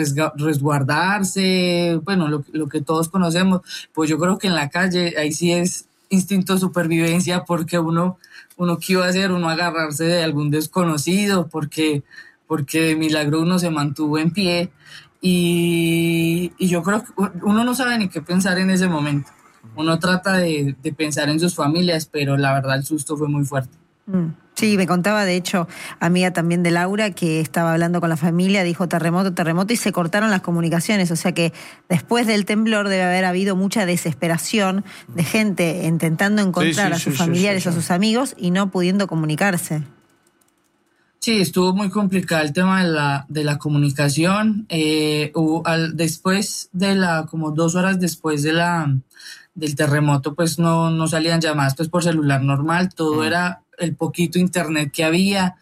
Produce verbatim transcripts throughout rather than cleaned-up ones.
resguardarse, bueno, lo, lo que todos conocemos. Pues yo creo que en la calle ahí sí es instinto de supervivencia, porque uno, uno ¿qué iba a hacer? Uno agarrarse de algún desconocido, porque, porque de milagro uno se mantuvo en pie, y, y yo creo que uno no sabe ni qué pensar en ese momento. Uno trata de, de pensar en sus familias, pero la verdad el susto fue muy fuerte. Sí, me contaba, de hecho, amiga también de Laura, que estaba hablando con la familia, dijo terremoto, terremoto, y se cortaron las comunicaciones. O sea que después del temblor debe haber habido mucha desesperación de gente intentando encontrar sí, sí, a sus sí, familiares sí, sí, sí. o a sus amigos y no pudiendo comunicarse. Sí, estuvo muy complicado el tema de la, de la comunicación. Eh, hubo, al, después de la, como dos horas después de la, del terremoto, pues no, no salían llamadas pues por celular normal, todo mm. era el poquito internet que había,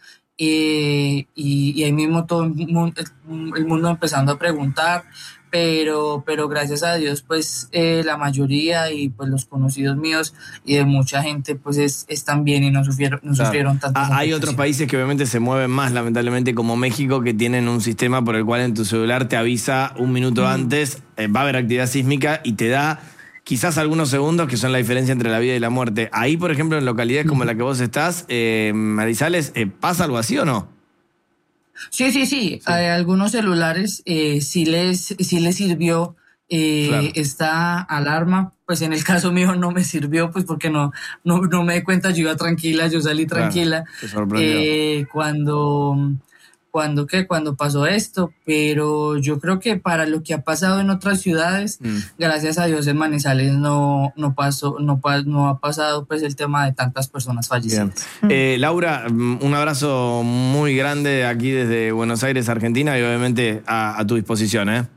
eh, y, y ahí mismo todo el mundo, el mundo empezando a preguntar, pero, pero gracias a Dios pues eh, la mayoría y pues los conocidos míos y de mucha gente pues es, están bien y no sufrieron, no claro. sufrieron tanto. Ah, hay otros países que obviamente se mueven más, lamentablemente, como México, que tienen un sistema por el cual en tu celular te avisa un minuto mm. antes, eh, va a haber actividad sísmica y te da quizás algunos segundos que son la diferencia entre la vida y la muerte. Ahí, por ejemplo, en localidades como la que vos estás, eh, Marisales, eh, ¿pasa algo así o no? Sí, sí, sí. sí. A algunos celulares eh, sí, les, sí les sirvió eh, claro. esta alarma. Pues en el caso mío no me sirvió, pues porque no, no, no me di cuenta, yo iba tranquila, yo salí tranquila. Claro, te sorprendió. Eh, cuando... Cuando, ¿qué? Cuando pasó esto, pero yo creo que para lo que ha pasado en otras ciudades, mm. gracias a Dios en Manizales no, no pasó, no, no ha pasado pues el tema de tantas personas fallecidas. Eh, Laura, un abrazo muy grande aquí desde Buenos Aires, Argentina, y obviamente a, a tu disposición, ¿eh?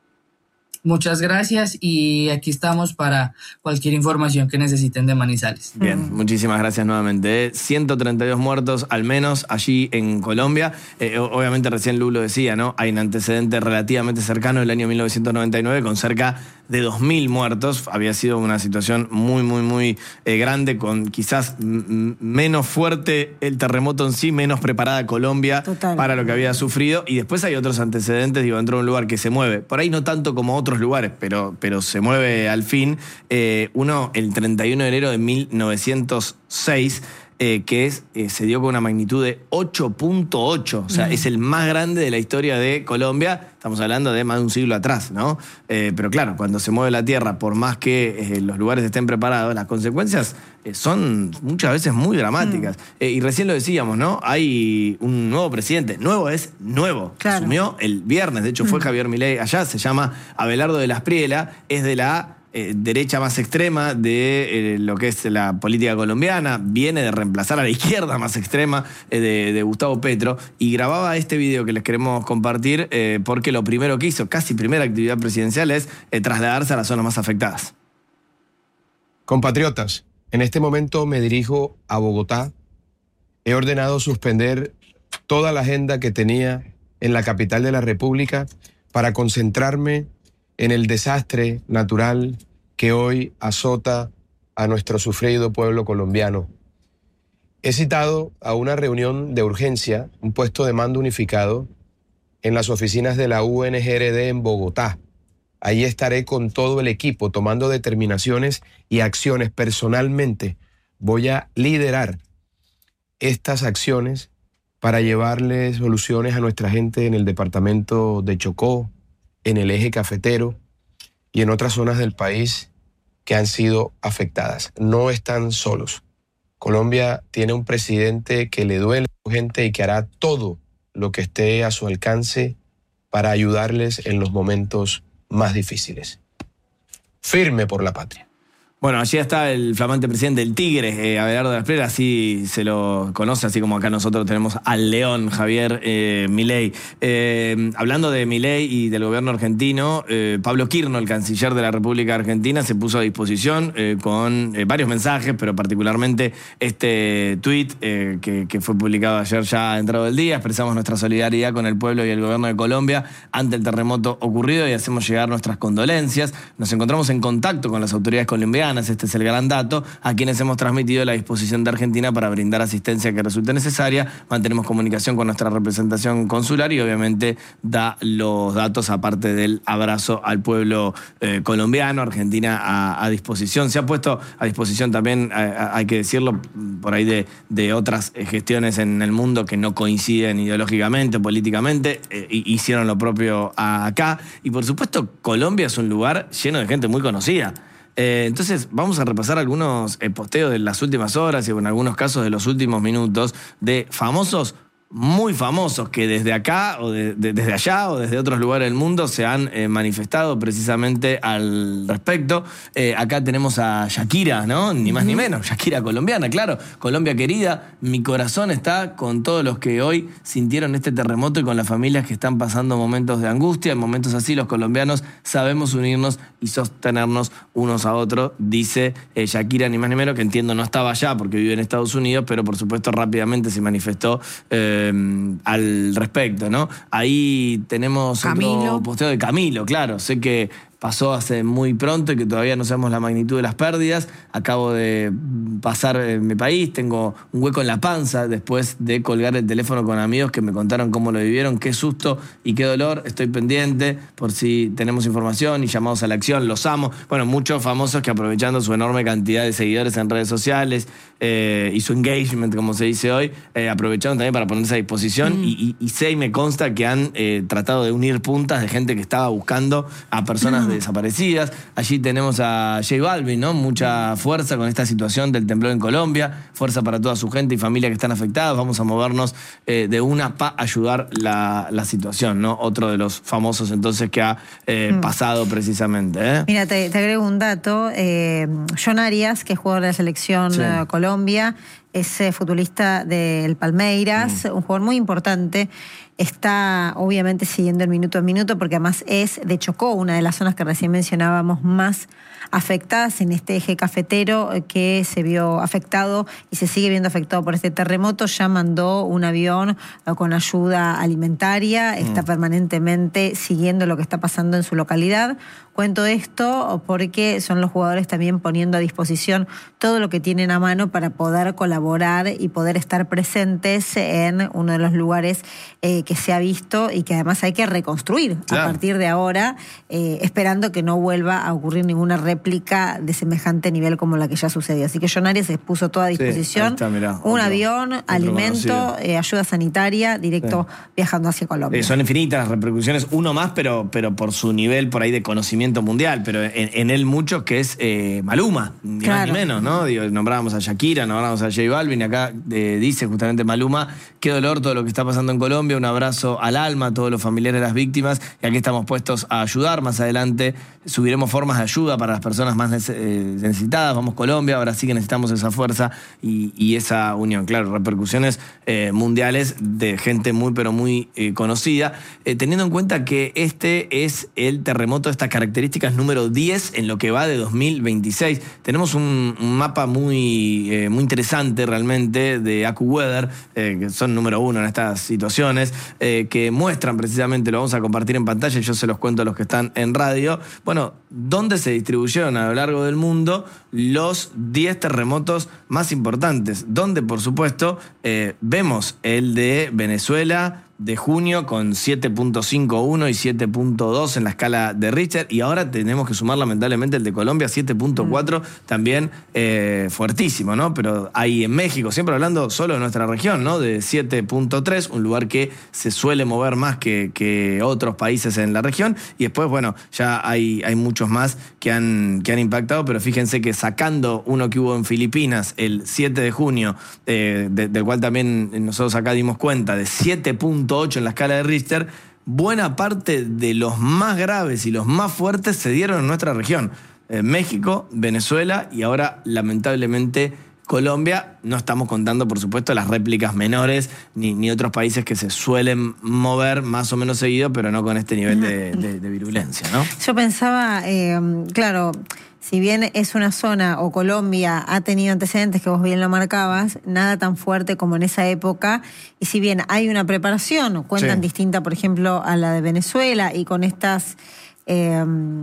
Muchas gracias y aquí estamos para cualquier información que necesiten de Manizales. Bien, muchísimas gracias nuevamente. ciento treinta y dos muertos al menos allí en Colombia. Eh, obviamente recién Lu lo decía, ¿no? Hay un antecedente relativamente cercano del año mil novecientos noventa y nueve con cerca de dos mil muertos. Había sido una situación muy, muy, muy eh, grande, con quizás m- menos fuerte el terremoto en sí, menos preparada Colombia Total. Para lo que había sufrido. Y después hay otros antecedentes, digo, dentro de un lugar que se mueve. Por ahí no tanto como otros lugares, pero, pero se mueve al fin. Eh, uno, el treinta y uno de enero de mil novecientos seis, eh, que es, eh, se dio con una magnitud de ocho punto ocho. O sea, mm. es el más grande de la historia de Colombia. Estamos hablando de más de un siglo atrás, ¿no? Eh, pero claro, cuando se mueve la tierra, por más que eh, los lugares estén preparados, las consecuencias eh, son muchas veces muy dramáticas. Mm. Eh, y recién lo decíamos, ¿no? Hay un nuevo presidente. Nuevo es nuevo. Claro. Asumió el viernes. De hecho, fue mm. Javier Milei allá. Se llama Abelardo de la Espriella. Es de la Eh, derecha más extrema de eh, lo que es la política colombiana, viene de reemplazar a la izquierda más extrema eh, de, de Gustavo Petro, y grababa este video que les queremos compartir eh, porque lo primero que hizo, casi primera actividad presidencial, es eh, trasladarse a las zonas más afectadas. Compatriotas, en este momento me dirijo a Bogotá. He ordenado suspender toda la agenda que tenía en la capital de la República para concentrarme en el desastre natural que hoy azota a nuestro sufrido pueblo colombiano. He citado a una reunión de urgencia, un puesto de mando unificado, en las oficinas de la U N G R D en Bogotá. Ahí estaré con todo el equipo tomando determinaciones y acciones. Personalmente voy a liderar estas acciones para llevarle soluciones a nuestra gente en el departamento de Chocó, en el eje cafetero y en otras zonas del país que han sido afectadas. No están solos. Colombia tiene un presidente que le duele a su gente y que hará todo lo que esté a su alcance para ayudarles en los momentos más difíciles. Firme por la patria. Bueno, allí está el flamante presidente del Tigre, eh, Abelardo de la Espriella, así se lo conoce, así como acá nosotros tenemos al león, Javier eh, Milei. Eh, hablando de Milei y del gobierno argentino, eh, Pablo Quirno, el canciller de la República Argentina, se puso a disposición eh, con eh, varios mensajes, pero particularmente este tuit eh, que, que fue publicado ayer ya entrado del día. Expresamos nuestra solidaridad con el pueblo y el gobierno de Colombia ante el terremoto ocurrido y hacemos llegar nuestras condolencias. Nos encontramos en contacto con las autoridades colombianas colombianas, este es el gran dato, a quienes hemos transmitido la disposición de Argentina para brindar asistencia que resulte necesaria. Mantenemos comunicación con nuestra representación consular y obviamente da los datos, aparte del abrazo al pueblo eh, colombiano. Argentina a, a disposición, se ha puesto a disposición también, a, a, hay que decirlo, por ahí de, de otras gestiones en el mundo que no coinciden ideológicamente, políticamente, eh, hicieron lo propio acá. Y por supuesto, Colombia es un lugar lleno de gente muy conocida. Eh, entonces, vamos a repasar algunos eh, posteos de las últimas horas y en algunos casos de los últimos minutos de famosos muy famosos que desde acá o de, de, desde allá o desde otros lugares del mundo se han eh, manifestado precisamente al respecto. Eh, acá tenemos a Shakira, ¿no? Ni más ni menos, Shakira colombiana, claro. Colombia querida, mi corazón está con todos los que hoy sintieron este terremoto y con las familias que están pasando momentos de angustia. En momentos así los colombianos sabemos unirnos y sostenernos unos a otros, dice eh, Shakira, ni más ni menos, que entiendo no estaba allá porque vive en Estados Unidos, pero por supuesto rápidamente se manifestó eh, al respecto, ¿no? Ahí tenemos Camilo. Otro posteo de Camilo, claro. Sé que pasó hace muy pronto y que todavía no sabemos la magnitud de las pérdidas. Acabo de pasar en mi país, tengo un hueco en la panza después de colgar el teléfono con amigos que me contaron cómo lo vivieron, qué susto y qué dolor. Estoy pendiente por si tenemos información y llamados a la acción, los amo. Bueno, muchos famosos que aprovechando su enorme cantidad de seguidores en redes sociales eh, y su engagement, como se dice hoy, eh, aprovecharon también para ponerse a disposición mm. y, y, y sé y me consta que han eh, tratado de unir puntas de gente que estaba buscando a personas mm. de desaparecidas. Allí tenemos a J Balvin, ¿no? Mucha fuerza con esta situación del temblor en Colombia, fuerza para toda su gente y familia que están afectadas. Vamos a movernos eh, de una para ayudar la, la situación, ¿no? Otro de los famosos entonces que ha eh, mm. pasado precisamente. ¿eh? Mira, te, te agrego un dato. Eh, John Arias, que es jugador de la selección sí. uh, Colombia, es eh, futbolista del Palmeiras, mm. un jugador muy importante. Está obviamente siguiendo el minuto a minuto porque además es de Chocó, una de las zonas que recién mencionábamos más afectadas en este eje cafetero que se vio afectado y se sigue viendo afectado por este terremoto. Ya mandó un avión con ayuda alimentaria, está mm. permanentemente siguiendo lo que está pasando en su localidad. Cuento esto porque son los jugadores también poniendo a disposición todo lo que tienen a mano para poder colaborar y poder estar presentes en uno de los lugares eh, que se ha visto y que además hay que reconstruir claro. a partir de ahora, eh, esperando que no vuelva a ocurrir ninguna réplica de semejante nivel como la que ya sucedió. Así que John Arias se puso toda a disposición, sí, está, mirá, un otro, avión, otro alimento, eh, ayuda sanitaria, directo sí. viajando hacia Colombia. Eh, son infinitas las repercusiones, uno más, pero, pero por su nivel por ahí de conocimiento mundial, pero en, en él muchos que es eh, Maluma, ni claro. más ni menos, ¿no? Digo, nombrábamos a Shakira, nombrábamos a J Balvin, y acá eh, dice justamente Maluma, qué dolor todo lo que está pasando en Colombia, un abrazo al alma a todos los familiares de las víctimas, y aquí estamos puestos a ayudar. Más adelante subiremos formas de ayuda para las personas más necesitadas. Vamos Colombia, ahora sí que necesitamos esa fuerza y, y esa unión. Claro, repercusiones eh, mundiales de gente muy pero muy eh, conocida, eh, teniendo en cuenta que este es el terremoto de estas características número diez en lo que va de dos mil veintiséis. Tenemos un, un mapa muy, eh, muy interesante realmente de AccuWeather, eh, que son número uno en estas situaciones, eh, que muestran precisamente, lo vamos a compartir en pantalla y yo se los cuento a los que están en radio, bueno, dónde se distribuyeron a lo largo del mundo los diez terremotos más importantes, donde por supuesto eh, vemos el de Venezuela de junio con siete punto cincuenta y uno y siete punto dos en la escala de Richter, y ahora tenemos que sumar lamentablemente el de Colombia, siete punto cuatro, mm. también eh, fuertísimo, ¿no? Pero hay en México, siempre hablando solo de nuestra región, ¿no? De siete punto tres, un lugar que se suele mover más que, que otros países en la región, y después, bueno, ya hay, hay muchos más que han, que han impactado, pero fíjense que sacando uno que hubo en Filipinas el siete de junio, eh, de, del cual también nosotros acá dimos cuenta, de siete punto ocho en la escala de Richter, buena parte de los más graves y los más fuertes se dieron en nuestra región. Eh, México, Venezuela y ahora, lamentablemente, Colombia. No estamos contando, por supuesto, las réplicas menores ni, ni otros países que se suelen mover más o menos seguido, pero no con este nivel de, de, de virulencia, ¿no? Yo pensaba, eh, claro, si bien es una zona, o Colombia ha tenido antecedentes que vos bien lo marcabas, nada tan fuerte como en esa época, y si bien hay una preparación, cuentan sí. distinta, por ejemplo, a la de Venezuela, y con estas eh,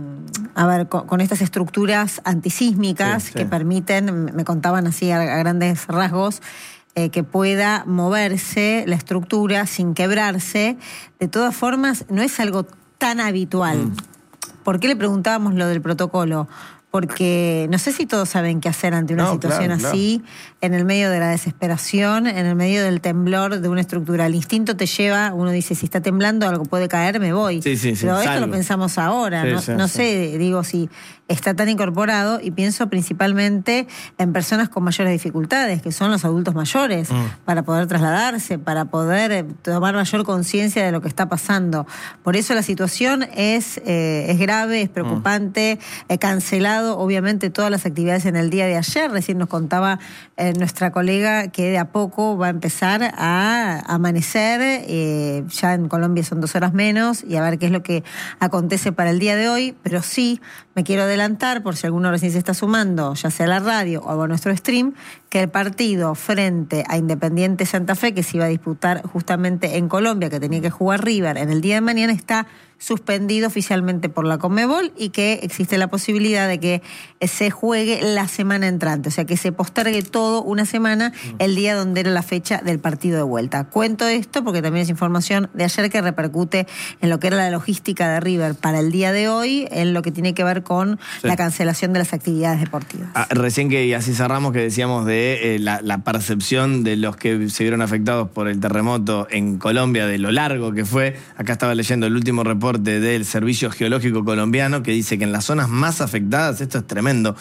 a ver, con, con estas estructuras antisísmicas Sí, sí. que permiten, me contaban así a, a grandes rasgos, eh, que pueda moverse la estructura sin quebrarse. De todas formas, no es algo tan habitual. Mm. ¿Por qué le preguntábamos lo del protocolo? Porque no sé si todos saben qué hacer ante una No, situación claro, así, en el medio de la desesperación, en el medio del temblor de una estructura. El instinto te lleva, uno dice, si está temblando, algo puede caer, me voy. Sí, sí, sí, Pero esto salgo. lo pensamos ahora, Sí, no, sí, no sí. sé, digo, si está tan incorporado, y pienso principalmente en personas con mayores dificultades, que son los adultos mayores, Mm. para poder trasladarse, para poder eh, tomar mayor conciencia de lo que está pasando. Por eso la situación es, eh, es grave, es preocupante, eh, cancelado obviamente todas las actividades en el día de ayer. Recién nos contaba eh, nuestra colega que de a poco va a empezar a amanecer, eh, ya en Colombia son dos horas menos, y a ver qué es lo que acontece para el día de hoy. Pero sí, me quiero adelantar, por si alguno recién se está sumando, ya sea a la radio o a nuestro stream, que el partido frente a Independiente Santa Fe, que se iba a disputar justamente en Colombia, que tenía que jugar River en el día de mañana, está suspendido oficialmente por la Conmebol, y que existe la posibilidad de que se juegue la semana entrante, o sea, que se postergue todo una semana el día donde era la fecha del partido de vuelta. Cuento esto porque también es información de ayer que repercute en lo que era la logística de River para el día de hoy, en lo que tiene que ver con Sí. la cancelación de las actividades deportivas. Ah, recién que, y así cerramos, que decíamos de eh, la, la percepción de los que se vieron afectados por el terremoto en Colombia, de lo largo que fue. Acá estaba leyendo el último reporte del Servicio Geológico Colombiano, que dice que en las zonas más afectadas, esto es tremendo,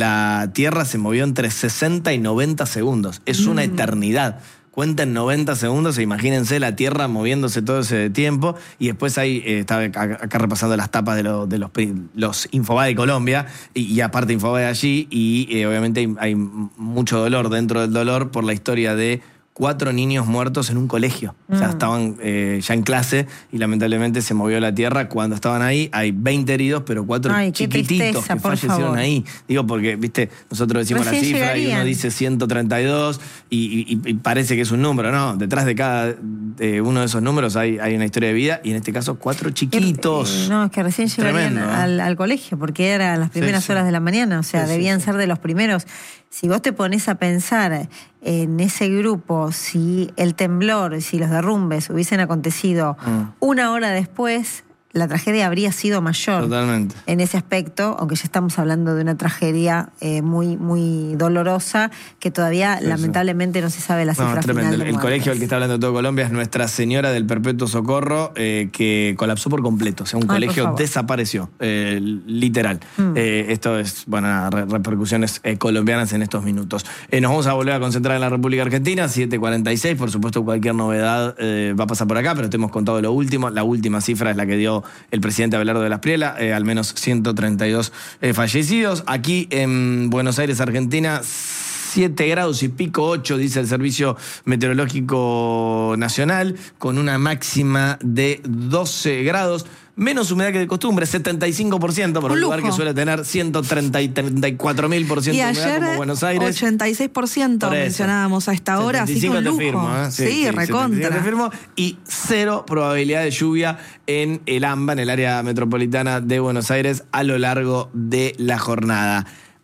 la tierra se movió entre sesenta y noventa segundos. Es una eternidad. Cuenten noventa segundos e imagínense la Tierra moviéndose todo ese tiempo. Y después ahí, eh, estaba acá, acá repasando las tapas de, lo, de los, los Infobae de Colombia, y, y aparte Infobae de allí, y eh, obviamente hay, hay mucho dolor dentro del dolor por la historia de cuatro niños muertos en un colegio. Mm. O sea, estaban eh, ya en clase y lamentablemente se movió la tierra cuando estaban ahí. Hay veinte heridos, pero cuatro Ay, chiquititos tristeza, que por fallecieron favor. ahí. Digo, porque, viste, nosotros decimos Recién la cifra llegarían. y uno dice ciento treinta y dos y, y, y parece que es un número, ¿no? Detrás de cada eh, uno de esos números hay, hay una historia de vida, y en este caso cuatro chiquitos. Eh, no, es que recién llegarían Tremendo, ¿eh? al, al colegio, porque eran las primeras Sí, sí. horas de la mañana, o sea, Sí, sí, debían sí. ser de los primeros. Si vos te pones a pensar en ese grupo, si el temblor, si los derrumbes hubiesen acontecido Mm. una hora después, la tragedia habría sido mayor. Totalmente. En ese aspecto, aunque ya estamos hablando de una tragedia eh, muy, muy dolorosa, que todavía Sí, lamentablemente no se sabe la No, cifra es tremendo. final El, de el muertes. colegio del que está hablando todo Colombia es Nuestra Señora del Perpetuo Socorro, eh, que colapsó por completo. O sea, un Ay, por colegio favor. desapareció, eh, literal. Mm. Eh, esto es, bueno, nada, re- repercusiones eh, colombianas en estos minutos. Eh, nos vamos a volver a concentrar en la República Argentina, siete cuarenta y seis. Por supuesto, cualquier novedad eh, va a pasar por acá, pero te hemos contado lo último. La última cifra es la que dio el presidente Abelardo de las Priela, eh, al menos ciento treinta y dos eh, fallecidos. Aquí en Buenos Aires, Argentina, siete grados y pico, ocho, dice el Servicio Meteorológico Nacional, con una máxima de doce grados. Menos humedad que de costumbre, setenta y cinco por ciento, por un, Un lugar lujo. que suele tener ciento treinta y treinta y cuatro mil por ciento Y de humedad ayer como Buenos Aires. ochenta y seis por ciento Por eso. mencionábamos a esta hora, así que setenta y cinco un te lujo. firmo, ¿eh? Sí, setenta y cinco recontra. te firmo. Y cero probabilidad de lluvia en el AMBA, en el área metropolitana de Buenos Aires, a lo largo de la jornada.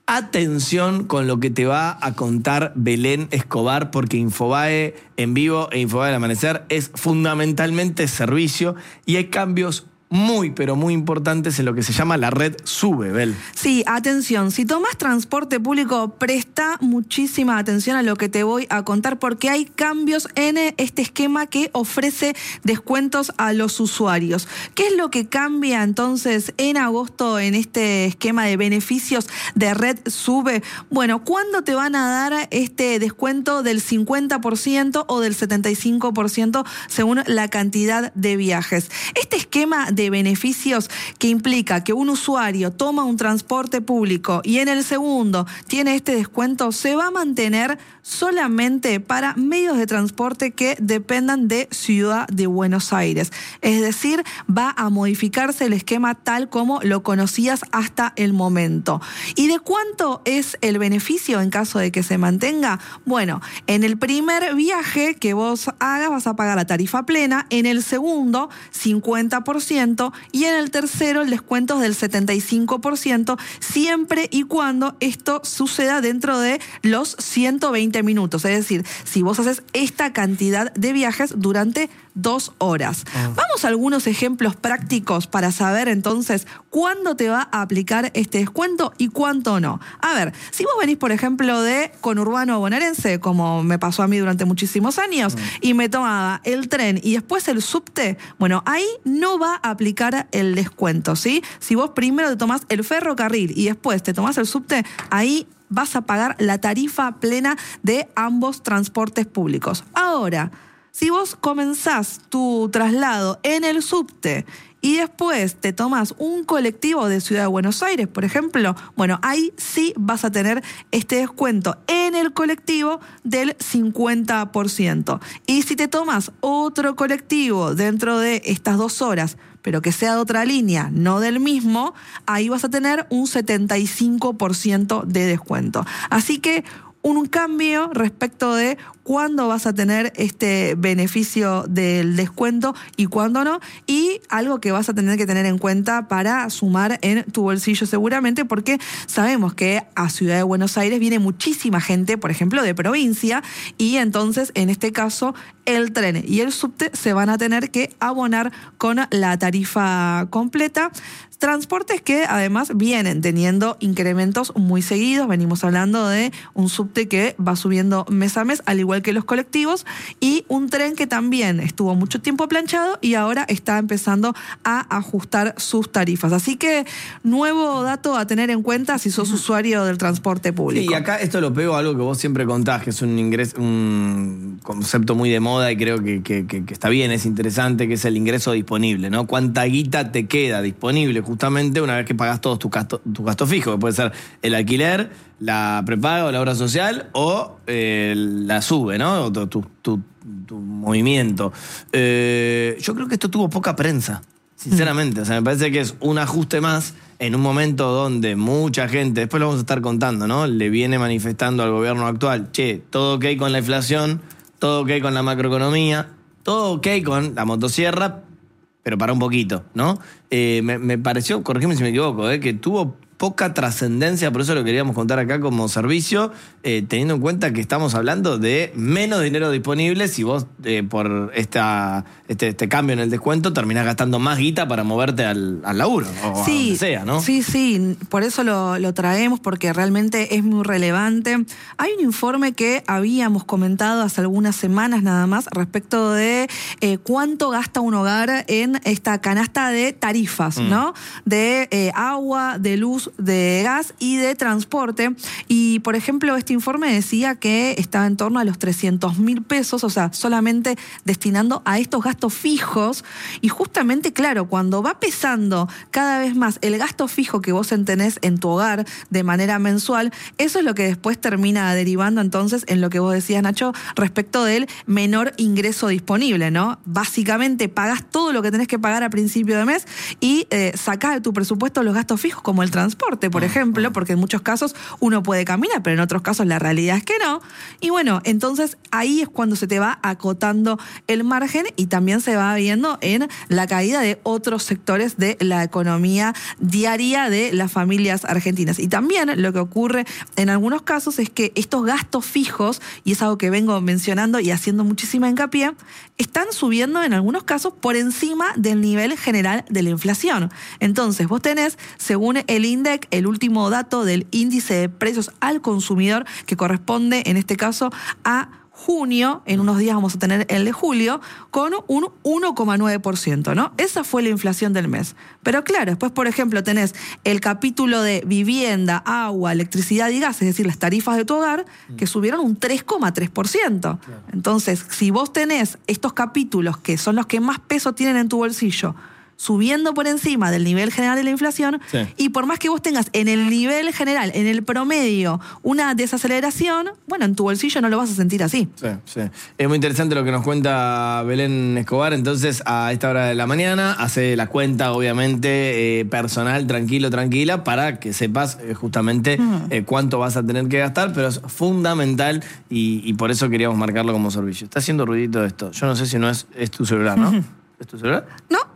Atención con lo que te va a contar Belén Escobar, porque Infobae en vivo e Infobae al amanecer es fundamentalmente servicio, y hay cambios muy, pero muy importantes en lo que se llama la red SUBE, Bel. Sí, atención, si tomás transporte público, presta muchísima atención a lo que te voy a contar, porque hay cambios en este esquema que ofrece descuentos a los usuarios. ¿Qué es lo que cambia entonces en agosto en este esquema de beneficios de red SUBE? Bueno, ¿cuándo te van a dar este descuento del cincuenta por ciento o del setenta y cinco por ciento según la cantidad de viajes? Este esquema de beneficios, que implica que un usuario toma un transporte público y en el segundo tiene este descuento, se va a mantener solamente para medios de transporte que dependan de Ciudad de Buenos Aires. Es decir, va a modificarse el esquema tal como lo conocías hasta el momento. ¿Y de cuánto es el beneficio en caso de que se mantenga? Bueno, en el primer viaje que vos hagas vas a pagar la tarifa plena, en el segundo cincuenta por ciento ciento y en el tercero el descuento es del setenta y cinco por ciento, siempre y cuando esto suceda dentro de los ciento veinte minutos. Es decir, si vos haces esta cantidad de viajes durante dos horas. Oh. Vamos a algunos ejemplos prácticos para saber entonces cuándo te va a aplicar este descuento y cuánto no. A ver, si vos venís, por ejemplo, de conurbano bonaerense, como me pasó a mí durante muchísimos años, mm. y me tomaba el tren y después el subte, bueno, ahí no va a aplicar el descuento, ¿sí? Si vos primero te tomás el ferrocarril y después te tomás el subte, ahí vas a pagar la tarifa plena de ambos transportes públicos. Ahora, si vos comenzás tu traslado en el subte y después te tomás un colectivo de Ciudad de Buenos Aires, por ejemplo, bueno, ahí sí vas a tener este descuento en el colectivo del cincuenta por ciento. Y si te tomas otro colectivo dentro de estas dos horas, pero que sea de otra línea, no del mismo, ahí vas a tener un setenta y cinco por ciento de descuento. Así que un cambio respecto de cuándo vas a tener este beneficio del descuento y cuándo no, y algo que vas a tener que tener en cuenta para sumar en tu bolsillo seguramente, porque sabemos que a Ciudad de Buenos Aires viene muchísima gente, por ejemplo, de provincia, y entonces en este caso el tren y el subte se van a tener que abonar con la tarifa completa. Transportes que además vienen teniendo incrementos muy seguidos. Venimos hablando de un subte que va subiendo mes a mes, al igual que los colectivos, y un tren que también estuvo mucho tiempo planchado y ahora está empezando a ajustar sus tarifas. Así que nuevo dato a tener en cuenta si sos usuario del transporte público. Sí, y acá esto lo pego a algo que vos siempre contás, que es un ingreso, un concepto muy de moda y creo que, que, que, que está bien, es interesante, que es el ingreso disponible, ¿no? ¿Cuánta guita te queda disponible justamente una vez que pagás todos tus gastos tu gasto fijos? Que puede ser el alquiler, la prepaga o la obra social o eh, la sube, ¿no? Tu, tu, tu, tu movimiento. Eh, yo creo que esto tuvo poca prensa, sinceramente. Mm. O sea, me parece que es un ajuste más en un momento donde mucha gente, después lo vamos a estar contando, ¿no? Le viene manifestando al gobierno actual, che, todo ok con la inflación, todo ok con la macroeconomía, todo ok con la motosierra, pero para un poquito, ¿no? Eh, me, me pareció, corregime si me equivoco, eh, que tuvo poca trascendencia, por eso lo queríamos contar acá como servicio, eh, teniendo en cuenta que estamos hablando de menos dinero disponible si vos eh, por esta, este, este cambio en el descuento terminás gastando más guita para moverte al, al laburo o sí, a donde sea, ¿no? Sí, sí, por eso lo, lo traemos, porque realmente es muy relevante. Hay un informe que habíamos comentado hace algunas semanas nada más respecto de eh, cuánto gasta un hogar en esta canasta de tarifas, mm. ¿no? De eh, agua, de luz, de gas y de transporte. Y, por ejemplo, este informe decía que estaba en torno a los trescientos mil pesos, o sea, solamente destinando a estos gastos fijos. Y justamente, claro, cuando va pesando cada vez más el gasto fijo que vos tenés en tu hogar de manera mensual, eso es lo que después termina derivando entonces en lo que vos decías, Nacho, respecto del menor ingreso disponible, ¿no? Básicamente pagás todo lo que tenés que pagar a principio de mes y eh, sacás de tu presupuesto los gastos fijos como el transporte, por ejemplo, porque en muchos casos uno puede caminar, pero en otros casos la realidad es que no. Y bueno, entonces ahí es cuando se te va acotando el margen y también se va viendo en la caída de otros sectores de la economía diaria de las familias argentinas. Y también lo que ocurre en algunos casos es que estos gastos fijos, y es algo que vengo mencionando y haciendo muchísima hincapié, están subiendo en algunos casos por encima del nivel general de la inflación. Entonces vos tenés, según el INDEC, el último dato del índice de precios al consumidor, que corresponde en este caso a junio, en unos días vamos a tener el de julio, con un uno coma nueve por ciento, ¿no? Esa fue la inflación del mes. Pero claro, después, por ejemplo, tenés el capítulo de vivienda, agua, electricidad y gas, es decir, las tarifas de tu hogar, que subieron un tres coma tres por ciento. Entonces, si vos tenés estos capítulos, que son los que más peso tienen en tu bolsillo, subiendo por encima del nivel general de la inflación, sí. Y por más que vos tengas en el nivel general, en el promedio, una desaceleración, bueno, en tu bolsillo no lo vas a sentir así. Sí, sí. Es muy interesante lo que nos cuenta Belén Escobar. Entonces, a esta hora de la mañana, hace la cuenta, obviamente, eh, personal, tranquilo, tranquila, para que sepas eh, justamente mm. eh, cuánto vas a tener que gastar, pero es fundamental y, y por eso queríamos marcarlo como servicio. Está haciendo ruidito esto. Yo no sé si no es, es tu celular, ¿no? ¿Es tu celular? No. Ah.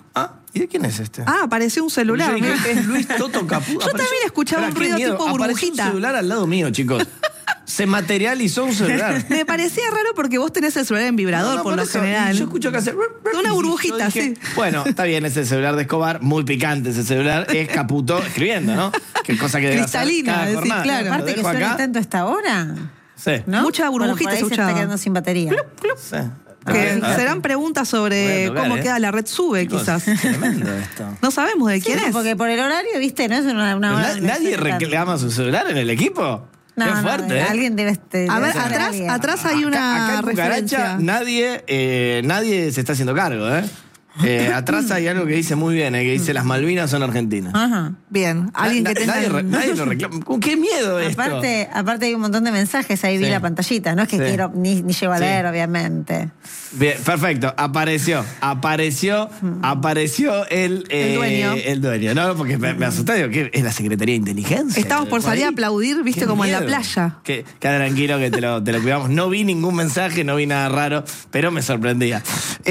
¿Y de quién es este? Ah, apareció un celular. Yo dije, mirá. es Luis Toto Caputo. Yo también escuchaba un ruido tipo Apareció burbujita. un celular al lado mío, chicos. Se materializó un celular. Me parecía raro porque vos tenés el celular en vibrador, No, no, por, lo eso, general. Yo escucho que hace... Una burbujita, Yo dije, sí. Bueno, está bien, es el celular de Escobar, muy picante ese celular, es Caputo escribiendo, ¿no? Qué cosa que debe hacer Cristalina, cada sí, jornada. claro. Lo Aparte que dejo suena acá. tanto esta hora, Sí. ¿no? Mucha Bueno, burbujita por ahí se se está escuchaba. quedando sin batería. Sí. Que A ver, a ver. serán preguntas sobre Voy a tocar, cómo ¿eh? queda la red sube, Chicos, quizás. Tremendo esto. No sabemos de quién Sí, es. porque por el horario, viste, no es una, una hora. Na- donde ¿Nadie se trata. reclama su celular en el equipo? No, Qué no, fuerte, ¿eh? alguien debe este, A debe ver, ser atrás, alguien. atrás hay una Acá, acá en Cucaracha referencia. nadie, eh, nadie se está haciendo cargo, ¿eh? Eh, atrás hay algo que dice muy bien, ¿eh? Que dice las Malvinas son argentinas. Ajá. Bien, alguien Na- que tenga... nadie, re- nadie lo reclama. ¿Con qué miedo esto? Aparte, aparte hay un montón de mensajes, ahí vi Sí. la pantallita, no es que Sí. quiero ni, ni llego a Sí. leer, obviamente. Bien, perfecto. Apareció, apareció, apareció el, eh, El dueño. El dueño, ¿no? Porque me, me asusté, digo, ¿qué? ¿Es la Secretaría de Inteligencia? Estamos por salir a ahí? aplaudir, viste, Qué como en la miedo. playa. Que, queda tranquilo que te lo, te lo cuidamos. No vi ningún mensaje, no vi nada raro, pero me sorprendía.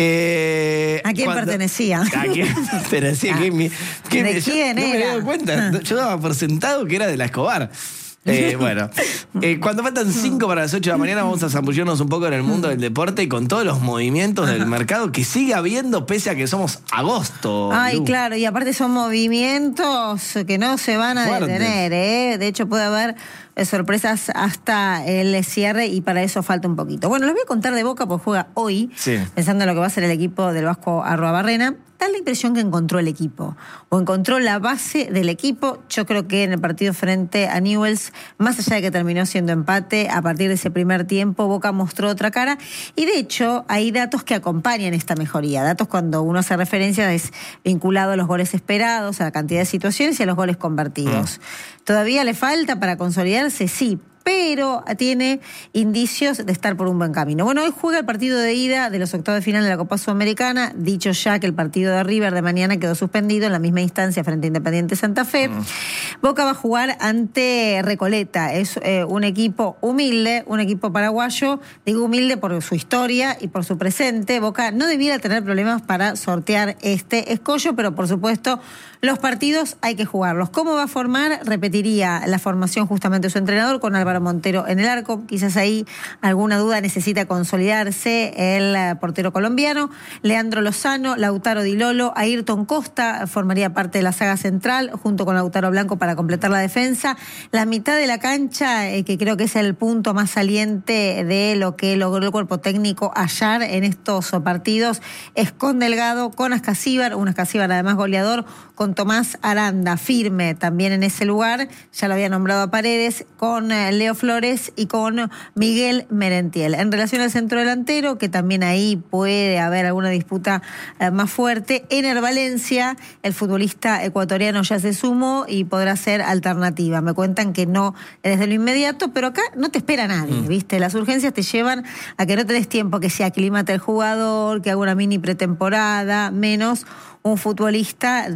Eh, ¿A quién cuando- pertenecía? ¿A quién pertenecía? ¿Qué mi- qué ¿De mi- yo quién no me era? había dado cuenta. Yo daba por sentado que era de la Escobar. Eh, bueno, eh, cuando faltan cinco para las ocho de la mañana vamos a zambullirnos un poco en el mundo del deporte y con todos los movimientos del mercado que sigue habiendo pese a que somos agosto. Ay, Lu. claro, y aparte son movimientos que no se van a Fuertes. detener, ¿eh? De hecho puede haber eh, sorpresas hasta el cierre y para eso falta un poquito. Bueno, les voy a contar de Boca porque juega hoy, Sí. pensando en lo que va a ser el equipo del Vasco Arruabarrena. Da la impresión que encontró el equipo, o encontró la base del equipo. Yo creo que en el partido frente a Newell's, más allá de que terminó siendo empate, a partir de ese primer tiempo, Boca mostró otra cara. Y de hecho, hay datos que acompañan esta mejoría. Datos cuando uno hace referencia es vinculado a los goles esperados, a la cantidad de situaciones y a los goles convertidos. ¿Todavía le falta para consolidarse? Sí, pero tiene indicios de estar por un buen camino. Bueno, hoy juega el partido de ida de los octavos de final de la Copa Sudamericana, dicho ya que el partido de River de mañana quedó suspendido en la misma instancia frente a Independiente Santa Fe. Mm. Boca va a jugar ante Recoleta, es eh, un equipo humilde, un equipo paraguayo, digo humilde por su historia y por su presente. Boca no debiera tener problemas para sortear este escollo, pero por supuesto los partidos hay que jugarlos. ¿Cómo va a formar? Repetiría la formación justamente de su entrenador con Álvaro Montero en el arco. Quizás ahí alguna duda necesita consolidarse el portero colombiano. Leandro Lozano, Lautaro Di Lolo, Ayrton Costa formaría parte de la saga central junto con Lautaro Blanco para completar la defensa. La mitad de la cancha, eh, que creo que es el punto más saliente de lo que logró el cuerpo técnico ayer en estos partidos, es con Delgado, con Ascasíbar, un Ascasíbar además goleador, con Tomás Aranda firme también en ese lugar, ya lo había nombrado a Paredes, con eh, Leo Flores y con Miguel Merentiel. En relación al centro delantero, que también ahí puede haber alguna disputa eh, más fuerte, Ener Valencia, el futbolista ecuatoriano ya se sumó y podrá ser alternativa. Me cuentan que no desde lo inmediato, pero acá no te espera nadie, mm. ¿viste? Las urgencias te llevan a que no te des tiempo, que se aclimate el jugador, que haga una mini pretemporada, menos un futbolista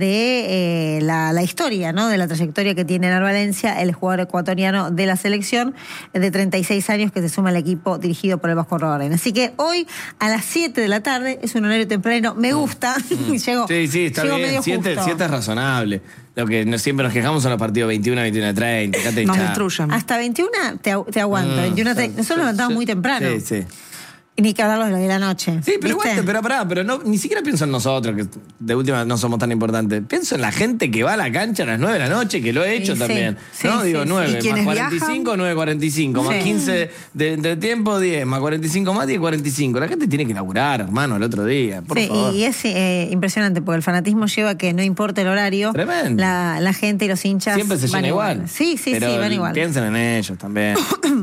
de eh, la, la historia, ¿no? De la trayectoria que tiene Ener Valencia, el jugador ecuatoriano de la selección de treinta y seis años que se suma al equipo dirigido por el Vasco Arruabarrena. Así que hoy a las siete de la tarde, es un horario temprano, me gusta. Mm. llego, sí, sí, está llego bien. medio siete, justo. siete es razonable. Lo que no, siempre nos quejamos son los partidos veintiuno, veintiuno treinta. Nos destruyen. Hasta veintiuno te, te aguanto. Mm, veintiuno treinta. Nosotros nos levantamos sí, muy temprano. Sí, sí. Y ni que hablarlo de la noche. Sí, pero ¿viste? igual, pero pará, pero no, ni siquiera pienso en nosotros, que de última no somos tan importantes. Pienso en la gente que va a la cancha a las nueve de la noche, que lo he hecho Sí, también. sí, ¿No? sí, Digo, sí. nueve, ¿Y más quienes cuarenta y cinco, nueve cuarenta y cinco, más Sí. quince de, de tiempo, diez, más cuarenta y cinco más, diez cuarenta y cinco. La gente tiene que laburar, hermano, el otro día, por sí, favor. y es eh, impresionante porque el fanatismo lleva a que no importa el horario, Tremendo. la, la gente y los hinchas Siempre se van llena igual. Sí, sí, pero sí, van igual. piensen en ellos también.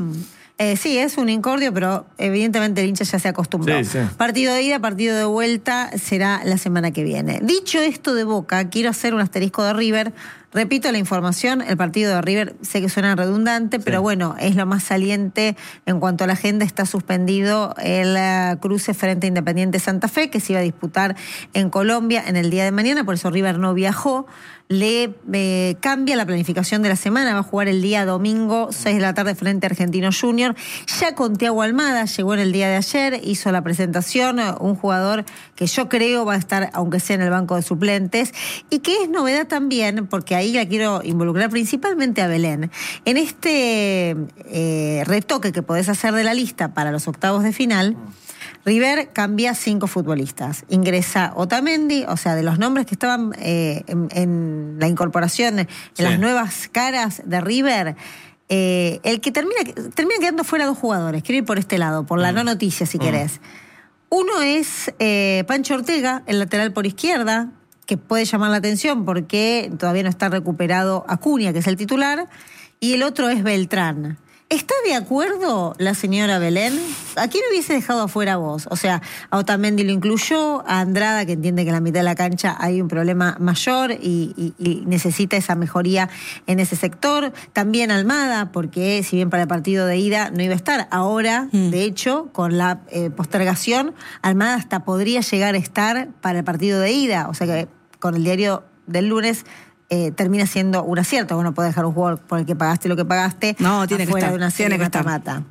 Eh, sí, es un incordio, pero evidentemente el hincha ya se acostumbró. Sí, sí. Partido de ida, partido de vuelta será la semana que viene. Dicho esto de Boca, quiero hacer un asterisco de River Repito la información, el partido de River, sé que suena redundante, sí. pero bueno, es lo más saliente en cuanto a la agenda. Está suspendido el uh, cruce frente a Independiente Santa Fe, que se iba a disputar en Colombia en el día de mañana, por eso River no viajó. Le eh, cambia la planificación de la semana, va a jugar el día domingo, seis de la tarde, frente a Argentino Junior. Ya con Thiago Almada, llegó en el día de ayer, hizo la presentación, un jugador que yo creo va a estar, aunque sea en el banco de suplentes, y que es novedad también, porque ahí la quiero involucrar principalmente a Belén. En este eh, retoque que podés hacer de la lista para los octavos de final, River cambia cinco futbolistas. Ingresa Otamendi, o sea, de los nombres que estaban eh, en, en la incorporación, en sí. las nuevas caras de River, eh, el que termina, termina quedando fuera dos jugadores. Quiero ir por este lado, por la mm. no noticia, si mm. querés. Uno es eh, Pancho Ortega, el lateral por izquierda, que puede llamar la atención porque todavía no está recuperado Acuña, que es el titular, y el otro es Beltrán. ¿Está de acuerdo la señora Belén? ¿A quién hubiese dejado afuera vos? O sea, a Otamendi lo incluyó, a Andrada, que entiende que en la mitad de la cancha hay un problema mayor y, y, y necesita esa mejoría en ese sector. También Almada, porque si bien para el partido de ida no iba a estar, ahora, mm. de hecho, con la eh, postergación, Almada hasta podría llegar a estar para el partido de ida. O sea que con el diario del lunes Eh, termina siendo un acierto. Bueno, puedes dejar un jugador por el que pagaste lo que pagaste no, tiene afuera que estar, de una serie tiene que mata-mata.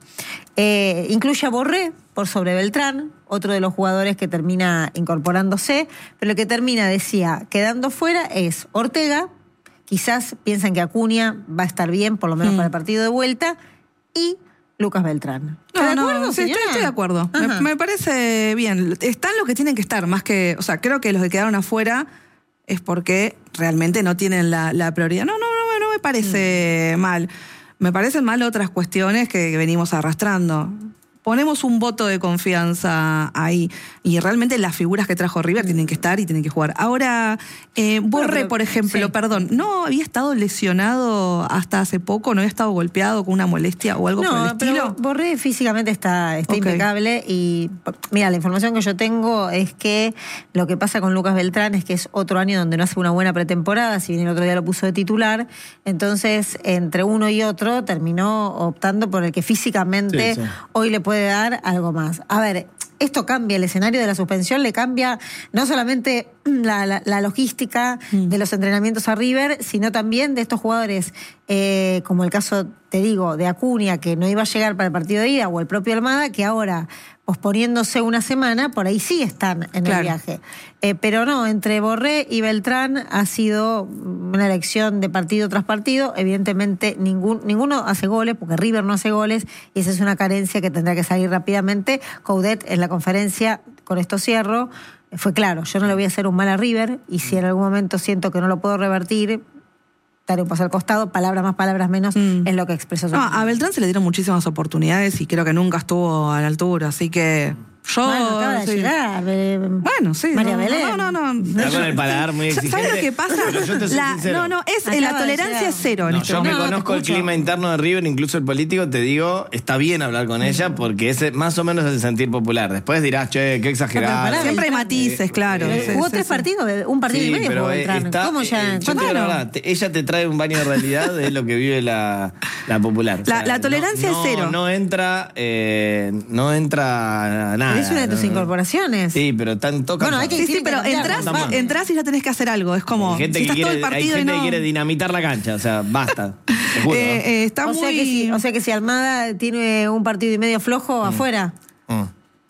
Eh, incluye a Borré por sobre Beltrán, otro de los jugadores que termina incorporándose, pero el que termina, decía, quedando fuera es Ortega, quizás piensan que Acuña va a estar bien, por lo menos mm. para el partido de vuelta, y Lucas Beltrán. No, ¿de acuerdo, no, sí, estoy, estoy de acuerdo. Me, me parece bien. Están los que tienen que estar, más que, o sea, creo que los que quedaron afuera es porque realmente no tienen la, la prioridad. No, no, no, no me parece mm. mal. Me parecen mal otras cuestiones que venimos arrastrando. Ponemos un voto de confianza ahí y realmente las figuras que trajo River tienen que estar y tienen que jugar. Ahora, eh, Borré, bueno, por ejemplo, sí. perdón, ¿no había estado lesionado hasta hace poco? ¿No había estado golpeado con una molestia o algo no, por el estilo? No, pero Borré físicamente está, está okay. impecable y mira, la información que yo tengo es que lo que pasa con Lucas Beltrán es que es otro año donde no hace una buena pretemporada, si bien el otro día lo puso de titular, entonces entre uno y otro terminó optando por el que físicamente sí, sí. hoy le puede dar algo más. A ver, esto cambia el escenario de la suspensión, le cambia no solamente la, la, la logística mm. de los entrenamientos a River, sino también de estos jugadores, eh, como el caso, te digo, de Acuña, que no iba a llegar para el partido de ida, o el propio Almada, que ahora, posponiéndose una semana, por ahí sí están en claro. el viaje. Eh, pero no, entre Borré y Beltrán ha sido una elección de partido tras partido. Evidentemente ningún, ninguno hace goles, porque River no hace goles, y esa es una carencia que tendrá que salir rápidamente. Coudet en la conferencia, con esto cierro, fue claro, yo no le voy a hacer un mal a River, y si en algún momento siento que no lo puedo revertir, daré un paso al costado, palabras más, palabras menos, mm. es lo que expresó. No, a Beltrán se le dieron muchísimas oportunidades y creo que nunca estuvo a la altura, así que yo... Bueno, acaba de sí. llegar. Eh, bueno, sí. María no, Belén. No, no, no. Está con el paladar muy exigente. ¿Sabes lo que pasa? Pero yo te soy la, sincero. no, no, es Acaba la tolerancia es cero. En No, este yo me momento. conozco el clima interno de River, incluso el político, te digo, está bien hablar con ella porque ese más o menos es el sentir popular. Después dirás, che, qué exagerado. No, siempre hay matices, claro. Eh, sí, jugó sí, tres sí. partidos, un partido sí, y medio pero jugó Beltrán. está, ¿Cómo ya? Eh, yo te digo la verdad, te, ella te trae un baño de realidad de lo que vive la, la popular. La, o sea, la tolerancia no, es cero. No, no entra, eh, no entra nada. Es una de tus no, incorporaciones. Sí, pero están tocando. Bueno, hay que Sí, sí, pero entras, entras y ya tenés que hacer algo. Es como, hay gente si que estás quiere, todo el partido hay gente y no... que quiere dinamitar la cancha, o sea, basta. Te juro, eh, eh, está o, muy... sea que si, o sea que si Almada tiene un partido y medio flojo, mm. afuera. Mm.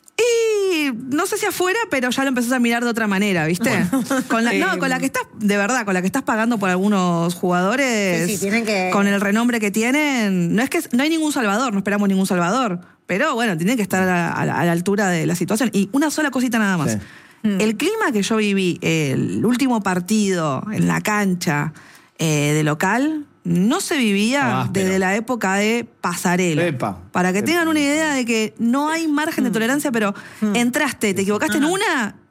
Y no sé si afuera, pero ya lo empezás a mirar de otra manera, ¿viste? Bueno. Con la, no, con la que estás, de verdad, con la que estás pagando por algunos jugadores, sí, sí, tienen que... con el renombre que tienen, no es que no hay ningún salvador, no esperamos ningún salvador, pero bueno, tienen que estar a, a, a la altura de la situación. Y una sola cosita nada más. Sí. El clima que yo viví, el último partido en la cancha eh, de local, no se vivía ah, desde la época de Pasarela. Epa, Para que epa. tengan una idea de que no hay margen de tolerancia, pero mm. entraste, te equivocaste Ajá. en una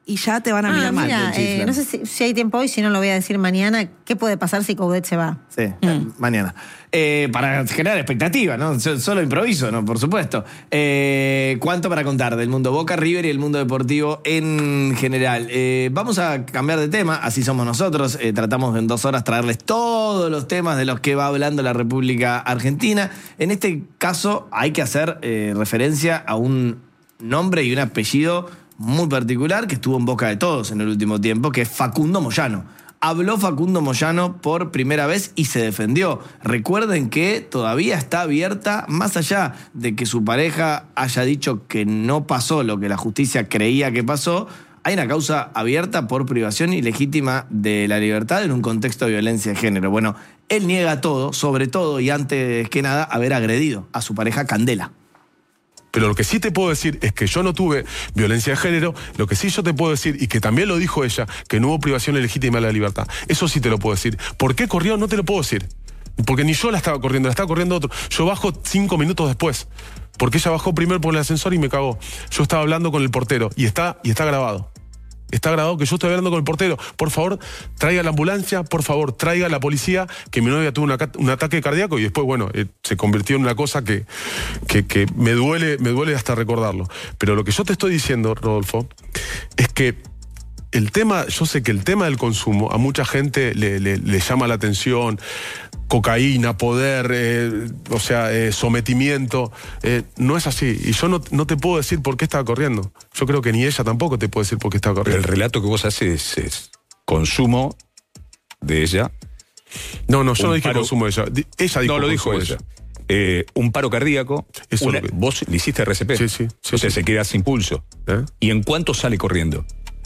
y ya te van a Ah, mirar mal. mira, eh, no sé si, si hay tiempo hoy, si no lo voy a decir mañana. ¿Qué puede pasar si Coudet se va? Sí, mm. mañana. Eh, para generar expectativa, ¿no? Solo improviso, ¿no? Por supuesto. Eh, ¿Cuánto para contar del mundo Boca, River y el mundo deportivo en general? Eh, vamos a cambiar de tema, así somos nosotros. Eh, tratamos en dos horas traerles todos los temas de los que va hablando la República Argentina. En este caso hay que hacer eh, referencia a un nombre y un apellido muy particular que estuvo en boca de todos en el último tiempo, que es Facundo Moyano. Habló Facundo Moyano por primera vez y se defendió. Recuerden que todavía está abierta, más allá de que su pareja haya dicho que no pasó lo que la justicia creía que pasó, hay una causa abierta por privación ilegítima de la libertad en un contexto de violencia de género. Bueno, él niega todo, sobre todo y antes que nada, haber agredido a su pareja Candela. Pero lo que sí te puedo decir es que yo no tuve violencia de género. Lo que sí yo te puedo decir, y que también lo dijo ella, que no hubo privación ilegítima de la libertad. Eso sí te lo puedo decir. ¿Por qué corrió? No te lo puedo decir. Porque ni yo la estaba corriendo, la estaba corriendo otro. Yo bajo cinco minutos después. Porque ella bajó primero por el ascensor y me cagó. Yo estaba hablando con el portero y está, y está grabado. Está grabado que yo estoy hablando con el portero. Por favor, traiga la ambulancia, por favor, traiga la policía, que mi novia tuvo una, un ataque cardíaco y después, bueno, eh, se convirtió en una cosa que, que, que me duele, me duele hasta recordarlo. Pero lo que yo te estoy diciendo, Rodolfo, es que el tema, yo sé que el tema del consumo a mucha gente le, le, le llama la atención. Cocaína, poder, eh, o sea, eh, sometimiento. Eh, no es así. Y yo no, no te puedo decir por qué estaba corriendo. Yo creo que ni ella tampoco te puede decir por qué estaba corriendo. Pero el relato que vos haces es, es consumo de ella. No, no, yo un no dije paro, consumo de ella. Ella dijo No, lo dijo ella. ella. Eh, un paro cardíaco. Eso Una, lo que... Vos le hiciste R C P. Sí, sí. sí Entonces sí. se queda sin pulso. ¿Eh? ¿Y en cuánto sale corriendo?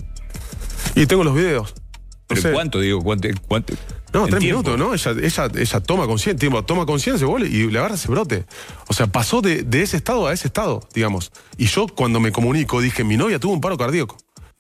Y tengo los videos. No ¿Pero sé. en cuánto, digo? ¿Cuánto? cuánto No, tres tiempo? minutos, ¿no? Ella, ella, ella toma conciencia, toma conciencia y le agarra ese brote. O sea, pasó de, de ese estado a ese estado, digamos. Y yo cuando me comunico dije, mi novia tuvo un paro cardíaco.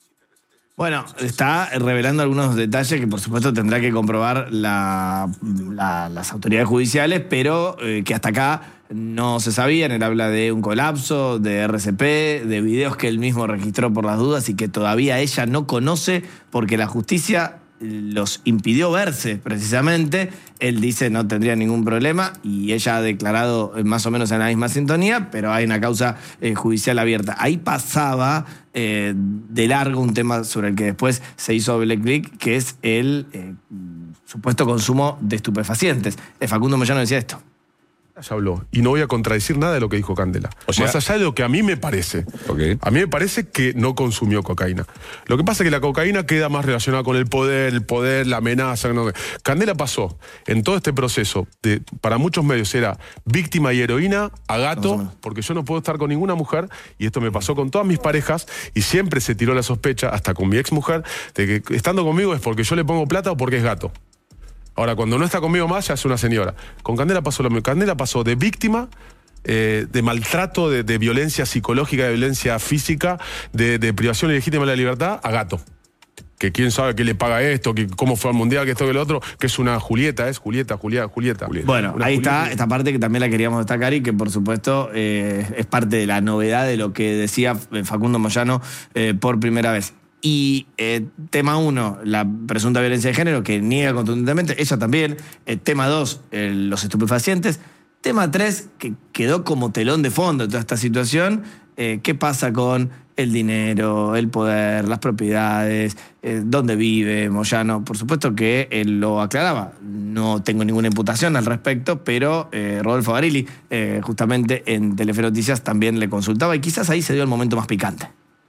Bueno, está revelando algunos detalles que por supuesto tendrá que comprobar la, la, las autoridades judiciales, pero eh, que hasta acá no se sabían. Él habla de un colapso, de R C P, de videos que él mismo registró por las dudas y que todavía ella no conoce porque la justicia los impidió verse precisamente. Él dice no tendría ningún problema y ella ha declarado más o menos en la misma sintonía, pero hay una causa eh, judicial abierta. Ahí pasaba eh, de largo un tema sobre el que después se hizo doble clic, que es el eh, supuesto consumo de estupefacientes. Eh, Facundo Moyano decía esto. Ya habló. Y no voy a contradecir nada de lo que dijo Candela. O sea, más allá de lo que a mí me parece. Okay. A mí me parece que no consumió cocaína. Lo que pasa es que la cocaína queda más relacionada con el poder, el poder, la amenaza. No. Candela pasó en todo este proceso, de, para muchos medios era víctima y heroína a gato, porque yo no puedo estar con ninguna mujer, y esto me pasó con todas mis parejas, y siempre se tiró la sospecha, hasta con mi ex mujer, de que estando conmigo es porque yo le pongo plata o porque es gato. Ahora, cuando no está conmigo más, ya es una señora. Con Candela pasó lo mismo. Candela pasó de víctima, eh, de maltrato, de, de violencia psicológica, de violencia física, de, de privación ilegítima de la libertad, a gato. Que quién sabe qué le paga esto, que cómo fue al mundial, que esto, que lo otro, que es una Julieta, es Julieta, Julieta, Julieta. Bueno, una ahí Julieta. está esta parte que también la queríamos destacar y que por supuesto eh, es parte de la novedad de lo que decía Facundo Moyano eh, por primera vez. Y eh, tema uno, la presunta violencia de género, que niega contundentemente, ella también. Eh, tema dos, eh, los estupefacientes. Tema tres, que quedó como telón de fondo de toda esta situación, eh, ¿qué pasa con el dinero, el poder, las propiedades, eh, dónde vive Moyano? Por supuesto que él lo aclaraba. No tengo ninguna imputación al respecto, pero eh, Rodolfo Barilli, eh, justamente en Telefe Noticias, también le consultaba y quizás ahí se dio el momento más picante.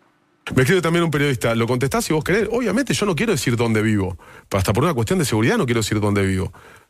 Me escribe también un periodista, ¿lo contestás si vos querés? Obviamente yo no quiero decir dónde vivo. Hasta por una cuestión de seguridad no quiero decir dónde vivo.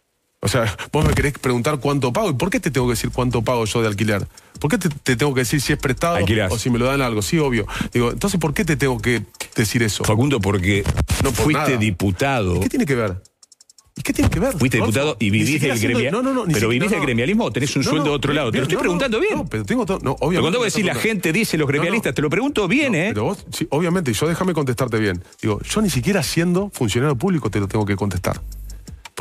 O sea, vos me querés preguntar cuánto pago. ¿Y por qué te tengo que decir cuánto pago yo de alquiler? ¿Por qué te, te tengo que decir si es prestado Alquilás. o si me lo dan algo? Sí, obvio. Digo, entonces, ¿por qué te tengo que decir eso? Facundo, porque No por fuiste nada. diputado. ¿Y qué tiene que ver? ¿Y qué tiene que ver? Fuiste Rodolfo? diputado y Ni vivís siquiera del siendo- gremialismo. No, no, no. ni Pero siquiera- vivís del no. gremialismo o tenés un No, sueldo no, de otro lado. Te lo estoy no, preguntando no, bien. No, pero tengo todo. No, obviamente. Pero cuando vos decís la no, gente dice los gremialistas, no, no. te lo pregunto bien, No, ¿eh? Pero vos, sí, obviamente, y yo déjame contestarte bien. Digo, yo ni siquiera siendo funcionario público te lo tengo que contestar.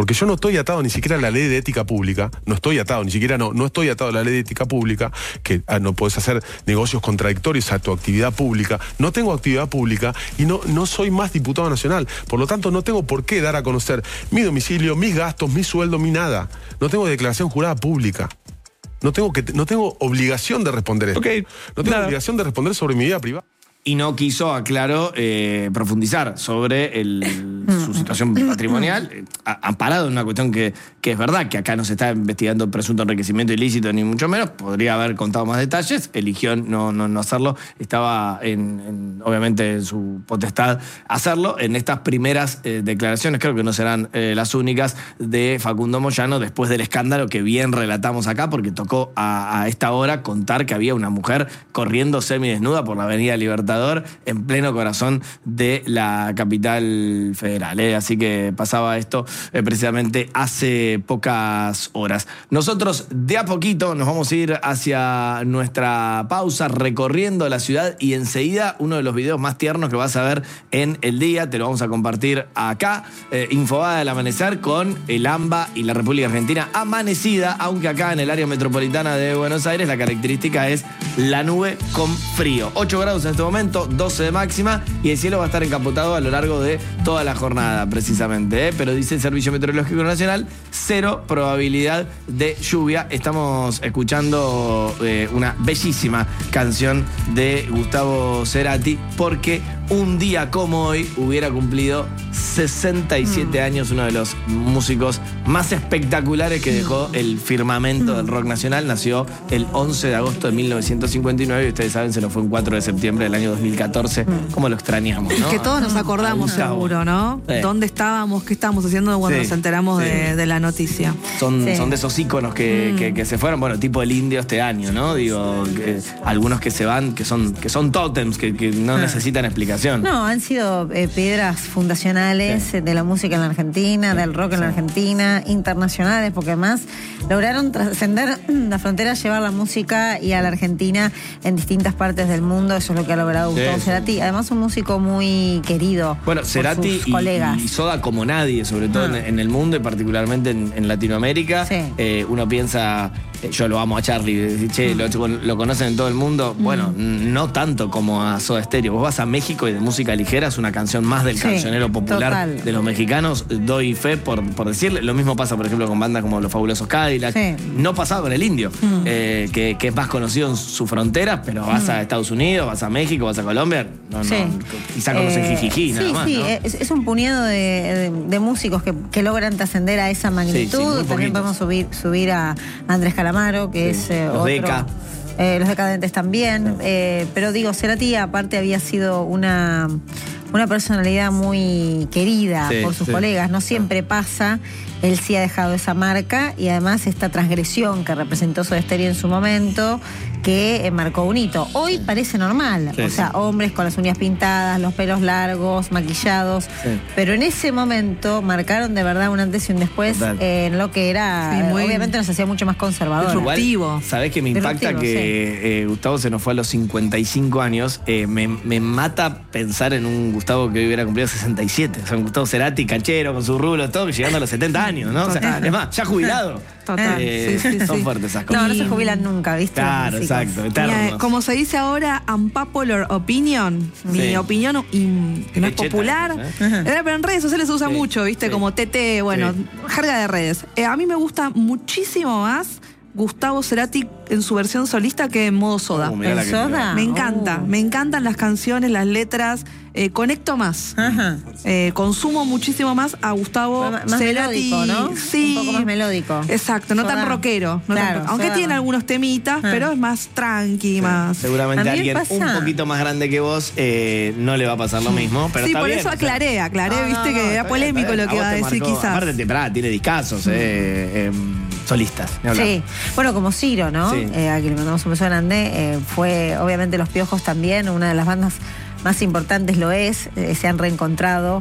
porque yo no estoy atado ni siquiera a la ley de ética pública, no estoy atado, ni siquiera no, no estoy atado a la ley de ética pública, que ah, no podés hacer negocios contradictorios a tu actividad pública, no tengo actividad pública y no, no soy más diputado nacional, por lo tanto no tengo por qué dar a conocer mi domicilio, mis gastos, mi sueldo, mi nada, no tengo declaración jurada pública. No tengo, que, no tengo obligación de responder esto. Okay, no tengo claro. obligación de responder sobre mi vida privada. Y no quiso, aclaro, eh, profundizar sobre el, su situación patrimonial, eh, amparado en una cuestión que, que es verdad, que acá no se está investigando presunto enriquecimiento ilícito, ni mucho menos, podría haber contado más detalles, eligió no, no, no hacerlo, estaba en, en, obviamente en su potestad hacerlo. En estas primeras eh, declaraciones, creo que no serán eh, las únicas, de Facundo Moyano, después del escándalo que bien relatamos acá, porque tocó a, a esta hora contar que había una mujer corriendo semidesnuda por la Avenida Libertad en pleno corazón de la capital federal, ¿eh? Así que pasaba esto eh, precisamente hace pocas horas. Nosotros de a poquito nos vamos a ir hacia nuestra pausa recorriendo la ciudad y enseguida uno de los videos más tiernos que vas a ver en el día, te lo vamos a compartir acá, eh, Infobae del Amanecer con el AMBA y la República Argentina amanecida, aunque acá en el área metropolitana de Buenos Aires la característica es la nube con frío. ocho grados en este momento, doce de máxima, y el cielo va a estar encapotado a lo largo de toda la jornada precisamente, ¿eh? Pero dice el Servicio Meteorológico Nacional, cero probabilidad de lluvia. Estamos escuchando eh, una bellísima canción de Gustavo Cerati, porque un día como hoy hubiera cumplido sesenta y siete mm. años, uno de los músicos más espectaculares que dejó el firmamento mm. del rock nacional. Nació el once de agosto de mil novecientos cincuenta y nueve y ustedes saben, se lo fue un cuatro de septiembre del año dos mil catorce. Mm. ¿Cómo lo extrañamos, no? Que todos nos acordamos, seguro, ¿no? Sí. ¿Dónde estábamos? ¿Qué estábamos haciendo cuando sí. nos enteramos sí. de, de la noticia? Son, sí. son de esos íconos que, mm. que, que se fueron, bueno, tipo el Indio este año, ¿no? Digo, que, algunos que se van, que son, que son tótems, que, que no ah. necesitan explicación. No, han sido eh, piedras fundacionales sí. de la música en la Argentina, sí. del rock en sí. la Argentina, internacionales, porque además lograron trascender la frontera, llevar la música y a la Argentina en distintas partes del mundo. Eso es lo que ha logrado Gustavo sí. Cerati. Además, un músico muy querido. Bueno, Cerati por sus colegas. Y, y Soda como nadie, sobre todo ah. en, en el mundo y particularmente en, en Latinoamérica. Sí. Eh, uno piensa, eh, yo lo amo a Charlie, che, mm. lo, lo conocen en todo el mundo. Mm. Bueno, no tanto como a Soda Stereo. Vos vas a México y de música ligera es una canción más del sí, cancionero popular total. De los mexicanos, doy fe por, por decirle. Lo mismo pasa, por ejemplo, con bandas como Los Fabulosos Cadillac. Sí. No pasaba con el Indio, mm. eh, que, que es más conocido en su frontera, pero vas mm. a Estados Unidos, vas a México, vas a Colombia, no, sí. no, quizá conocen eh, Jijiji, nada sí, más. Sí, ¿no? es, es un puñado de, de, de músicos que, que logran trascender a esa magnitud. Sí, sí, también podemos subir, subir a Andrés Calamaro, que sí. es eh, Los otro. Deca. Eh, los Decadentes también, eh, pero digo, Cerati aparte había sido una, una personalidad muy querida sí, por sus sí. colegas, no siempre pasa, él sí ha dejado esa marca y además esta transgresión que representó Soda Stereo en su momento, que eh, marcó un hito. Hoy parece normal, sí, o sea, sí. hombres con las uñas pintadas, los pelos largos, maquillados, sí. pero en ese momento marcaron de verdad un antes y un después eh, en lo que era, sí, muy obviamente nos hacía mucho más conservador. Disruptivo. ¿Sabés que me impacta que sí. eh, Gustavo se nos fue a los cincuenta y cinco años? Eh, me, me mata pensar en un Gustavo que hoy hubiera cumplido sesenta y siete. O sea, un Gustavo Cerati, canchero, con sus rulos, todo, llegando a los setenta años, ¿no? O sea, es más, ya jubilado. Total. Eh, sí, sí, son sí. fuertes esas cosas. No, no se jubilan nunca, ¿viste? Claro, exacto. Mira, como se dice ahora, unpopular opinion, sí. mi opinión in, que no es popular, ¿eh? Pero en redes sociales se usa sí, mucho, ¿viste? Sí. Como T T, bueno, sí. jerga de redes. Eh, a mí me gusta muchísimo más Gustavo Cerati en su versión solista que en modo Soda. Uh, ¿En Soda? Me encanta, oh. me encantan las canciones, las letras, eh, conecto más. Ajá. Eh, consumo muchísimo más a Gustavo más, más Cerati. Melódico, ¿no? Sí. Un poco más melódico. Exacto, no Soda. tan rockero. No claro, tan, aunque Soda. tiene algunos temitas, ah. pero es más tranqui, sí. más. Seguramente a alguien pasa. un poquito más grande que vos eh, no le va a pasar lo mismo. Pero sí, está por bien, eso aclaré, o sea, aclaré, no, viste no, que no, era polémico bien, lo que iba a decir marcó, quizás. Aparte, temprana, tiene discazos, eh, eh, solistas. Sí, bueno, como Ciro, ¿no? Sí. Eh, a quien le mandamos un beso grande, eh, fue obviamente Los Piojos también, una de las bandas más importantes lo es, eh, se han reencontrado.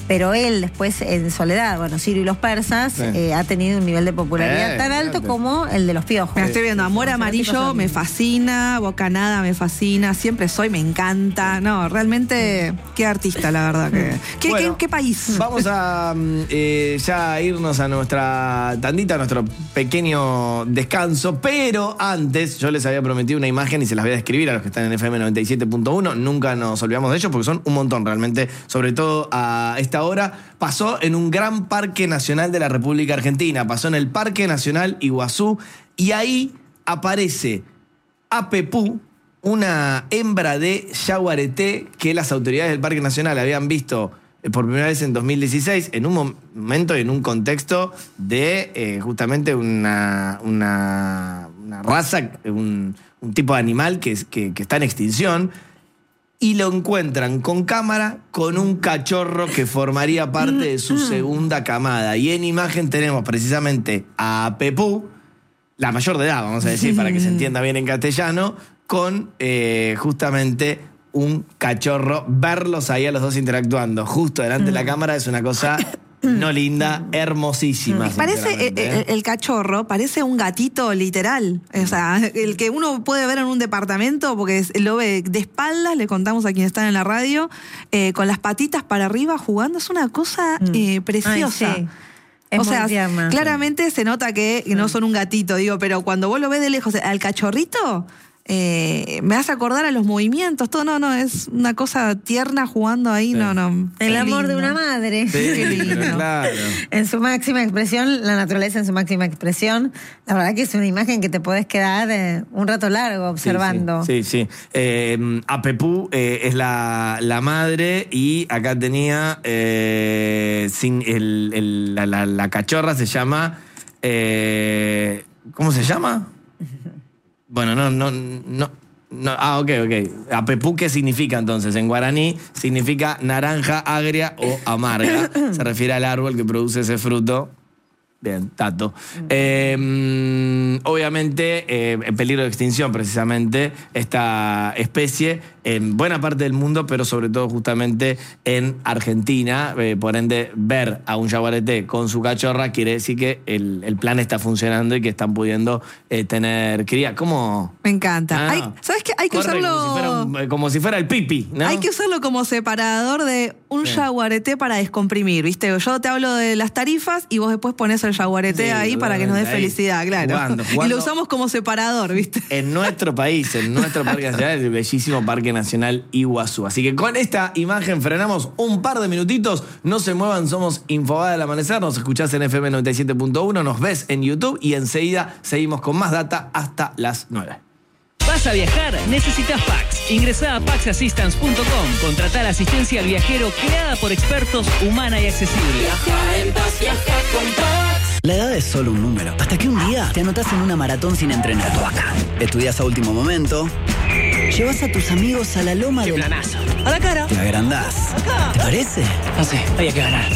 pero él después en soledad, bueno, Ciro y los persas, Sí. eh, ha tenido un nivel de popularidad Eh, tan alto fíjate. como el de los piojos. Me estoy viendo, Amor Amarillo me fascina, Bocanada me fascina, Siempre Soy me encanta. No, realmente, qué artista, la verdad. que ¿Qué, Bueno, qué, qué país? Vamos a mm, eh, ya irnos a nuestra tandita, a nuestro pequeño descanso, pero antes yo les había prometido una imagen y se las voy a describir a los que están en F M noventa y siete punto uno. Nunca nos olvidamos de ellos porque son un montón realmente, sobre todo a esta hora. Pasó en un gran parque nacional de la República Argentina, pasó en el Parque Nacional Iguazú y ahí aparece Apepú, una hembra de yaguareté que las autoridades del Parque Nacional habían visto por primera vez en dos mil dieciséis, en un momento y en un contexto de eh, justamente una, una, una raza, un, un tipo de animal que, que, que está en extinción, y lo encuentran con cámara con un cachorro que formaría parte de su segunda camada. Y en imagen tenemos precisamente a Pepú, la mayor de edad, vamos a decir, para que se entienda bien en castellano, con eh, justamente un cachorro. Verlos ahí a los dos interactuando justo delante de la cámara es una cosa no linda, hermosísima. Parece, el, sinceramente, ¿eh? el- el cachorro parece un gatito literal. O sea, el que uno puede ver en un departamento, porque es- lo ve de espaldas, le contamos a quienes están en la radio, eh, con las patitas para arriba jugando. Es una cosa eh, preciosa. Ay, sí. Es o muy sea, tierna. claramente se nota que no son un gatito, digo, pero cuando vos lo ves de lejos, al cachorrito, eh, me hace acordar a los movimientos, todo, no, no, es una cosa tierna jugando ahí, no, no. El qué amor de lindo. una madre. Sí, Qué lindo. pero claro. En su máxima expresión, la naturaleza en su máxima expresión. La verdad que es una imagen que te podés quedar eh, un rato largo observando. Sí, sí. sí. Eh, Apepú eh, es la, la madre y acá tenía eh, sin, el, el- la, la- la cachorra se llama... eh, ¿Cómo se llama? Bueno, no, no, no, no. Ah, ok, ok. Apepú, ¿qué significa entonces? En guaraní significa naranja agria o amarga. Se refiere al árbol que produce ese fruto. Bien, dato. Eh, mm, obviamente, eh, en peligro de extinción precisamente esta especie en buena parte del mundo, pero sobre todo justamente en Argentina. Eh, por ende, ver a un yaguareté con su cachorra quiere decir que el, el plan está funcionando y que están pudiendo eh, tener cría. ¿Cómo? Me encanta. Ah, Hay- ¿Sabes qué? Hay que corre usarlo. Como si, fuera un- eh, como si fuera el pipi, ¿no? Hay que usarlo como separador de un Sí. yaguareté para descomprimir, ¿viste? Yo te hablo de las tarifas y vos después pones el yaguareté Sí, ahí para que nos dé totalmente, ahí, felicidad, claro. jugando, Y jugando. lo usamos como separador, ¿viste? En nuestro país, en nuestro Parque Nacional, el bellísimo Parque Nacional Iguazú. Así que con esta imagen frenamos un par de minutitos. No se muevan, somos Infobae del Amanecer. Nos escuchás en F M noventa y siete punto uno, nos ves en YouTube y enseguida seguimos con más data hasta las nueve. ¿Vas a viajar? Necesitas Pax. Ingresá a pax assistance punto com. Contratá la asistencia al viajero creada por expertos, humana y accesible. La edad es solo un número. Hasta que un día te anotás en una maratón sin entrenar. Acá. Estudias a último momento. Llevas a tus amigos a la loma ¡Qué del... planazo! ¡A la cara! Te agrandás. ¿Te parece? No sé, había que ganar.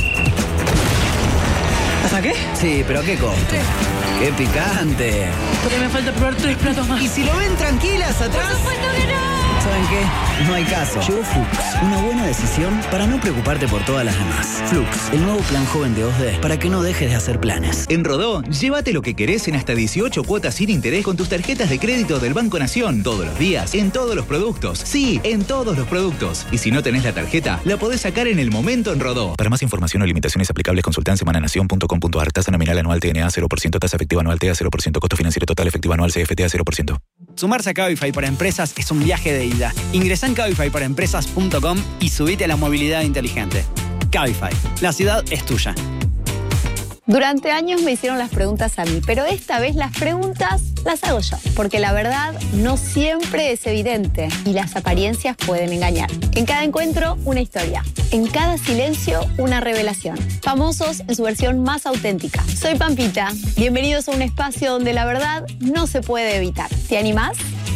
¿Hasta qué? Sí, pero ¿a qué costo? ¡Qué picante! Porque me falta probar tres platos más. Y si lo ven tranquilas atrás... ¿Saben qué? No hay caso. Llegó Flux, una buena decisión para no preocuparte por todas las demás. Flux, el nuevo plan joven de dos D para que no dejes de hacer planes. En Rodó, llévate lo que querés en hasta dieciocho cuotas sin interés con tus tarjetas de crédito del Banco Nación. Todos los días, en todos los productos. Sí, en todos los productos. Y si no tenés la tarjeta, la podés sacar en el momento en Rodó. Para más información o limitaciones aplicables, consulta en semananación punto com punto a r. Tasa nominal anual T N A cero por ciento, tasa efectiva anual T A cero por ciento, costo financiero total efectivo anual C F T A cero por ciento. Sumarse a Cabify para empresas es un viaje de ida. Ingresá en cabify para empresas punto com y subite a la movilidad inteligente. Cabify, la ciudad es tuya. Durante años me hicieron las preguntas a mí, pero esta vez las preguntas las hago yo, porque la verdad no siempre es evidente y las apariencias pueden engañar. En cada encuentro, una historia. En cada silencio, una revelación. Famosos en su versión más auténtica. Soy Pampita. Bienvenidos a un espacio donde la verdad no se puede evitar. ¿Te animás?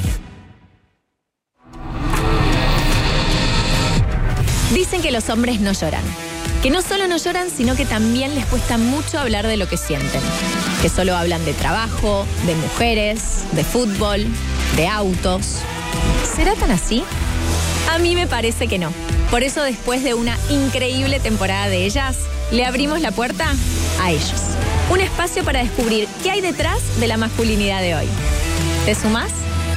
Dicen que los hombres no lloran. Que no solo no lloran, sino que también les cuesta mucho hablar de lo que sienten. Que solo hablan de trabajo, de mujeres, de fútbol, de autos. ¿Será tan así? A mí me parece que no. Por eso, después de una increíble temporada de ellas, le abrimos la puerta a ellos. Un espacio para descubrir qué hay detrás de la masculinidad de hoy. ¿Te sumás?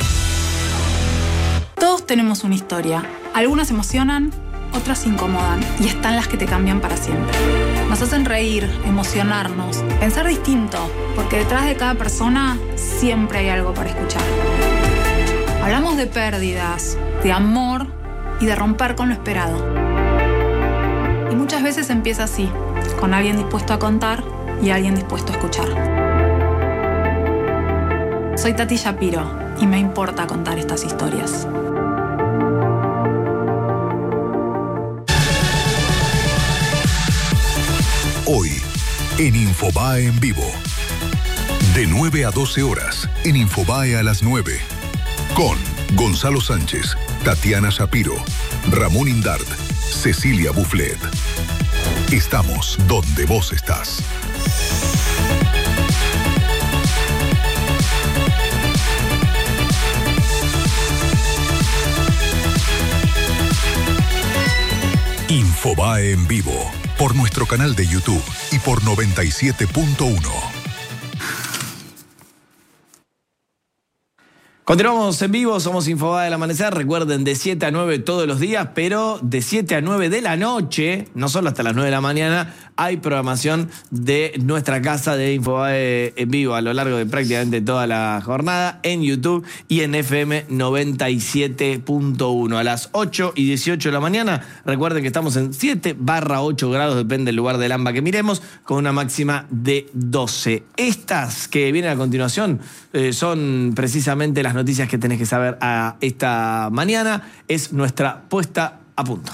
Todos tenemos una historia. Algunas emocionan, otras incomodan y están las que te cambian para siempre. Nos hacen reír, emocionarnos, pensar distinto, porque detrás de cada persona siempre hay algo para escuchar. Hablamos de pérdidas, de amor y de romper con lo esperado. Y muchas veces empieza así, con alguien dispuesto a contar y alguien dispuesto a escuchar. Soy Tati Shapiro y me importa contar estas historias. Hoy, en Infobae en vivo. De nueve a doce horas, en Infobae a las nueve. Con Gonzalo Sánchez, Tatiana Shapiro, Ramón Indart, Cecilia Bufflet. Estamos donde vos estás. Infobae en vivo. Por nuestro canal de YouTube y por noventa y siete punto uno. Continuamos en vivo, somos Infobae del Amanecer. Recuerden, de siete a nueve todos los días, pero de siete a nueve de la noche, no solo hasta las nueve de la mañana, hay programación de nuestra casa de Infobae en vivo a lo largo de prácticamente toda la jornada en YouTube y en F M noventa y siete punto uno. A las ocho y dieciocho de la mañana, recuerden que estamos en siete barra ocho grados, depende del lugar del AMBA que miremos, con una máxima de doce. Estas que vienen a continuación eh, son precisamente las noticias que tenés que saber a esta mañana. Es nuestra puesta a punto.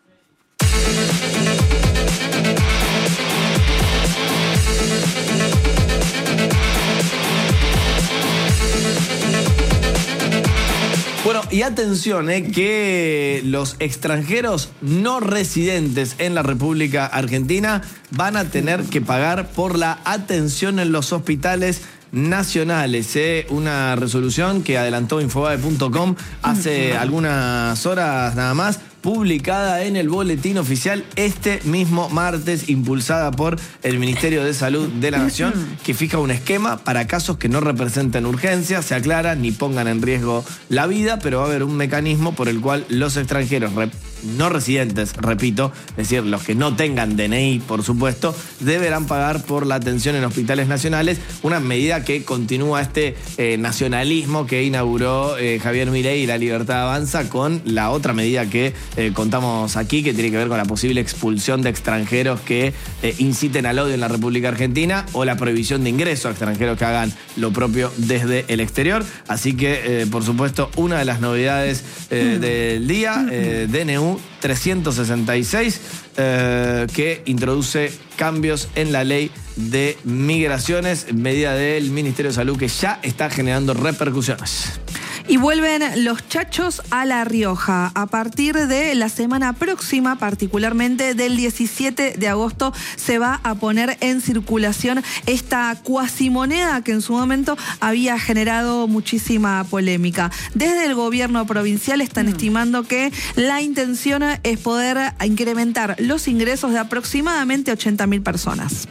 Bueno, y atención, eh, que los extranjeros no residentes en la República Argentina van a tener que pagar por la atención en los hospitales nacionales. Eh. Una resolución que adelantó Infobae punto com hace algunas horas nada más, publicada en el Boletín Oficial este mismo martes, impulsada por el Ministerio de Salud de la Nación, que fija un esquema para casos que no representen urgencia, se aclara, ni pongan en riesgo la vida, pero va a haber un mecanismo por el cual los extranjeros no residentes, repito, es decir, los que no tengan D N I, por supuesto, deberán pagar por la atención en hospitales nacionales, una medida que continúa este eh, nacionalismo que inauguró eh, Javier Milei y La Libertad Avanza con la otra medida que eh, contamos aquí, que tiene que ver con la posible expulsión de extranjeros que eh, inciten al odio en la República Argentina o la prohibición de ingreso a extranjeros que hagan lo propio desde el exterior. Así que, eh, por supuesto, una de las novedades eh, del día, eh, D N U trescientos sesenta y seis, eh, que introduce cambios en la ley de migraciones, medida del Ministerio de Salud que ya está generando repercusiones. Y vuelven los chachos a La Rioja. A partir de la semana próxima, particularmente del diecisiete de agosto, se va a poner en circulación esta cuasimoneda que en su momento había generado muchísima polémica. Desde el gobierno provincial están mm. estimando que la intención es poder incrementar los ingresos de aproximadamente ochenta mil personas.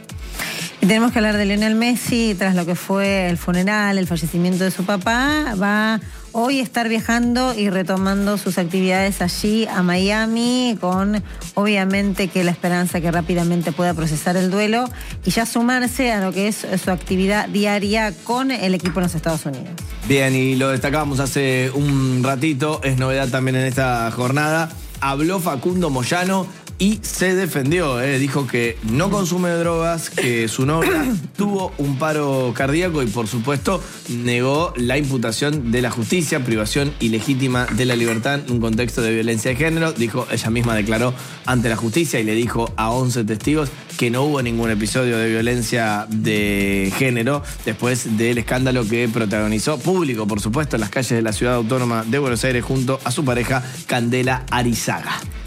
Y tenemos que hablar de Lionel Messi, tras lo que fue el funeral, el fallecimiento de su papá. Va hoy a estar viajando y retomando sus actividades allí a Miami, con obviamente que la esperanza que rápidamente pueda procesar el duelo y ya sumarse a lo que es su actividad diaria con el equipo en los Estados Unidos. Bien, y lo destacábamos hace un ratito, es novedad también en esta jornada. Habló Facundo Moyano y se defendió, eh. dijo que no consume drogas, que su novia tuvo un paro cardíaco y por supuesto negó la imputación de la justicia, privación ilegítima de la libertad en un contexto de violencia de género. Dijo, ella misma declaró ante la justicia y le dijo a once testigos que no hubo ningún episodio de violencia de género después del escándalo que protagonizó, público por supuesto, en las calles de la ciudad autónoma de Buenos Aires junto a su pareja Candela Arizaga.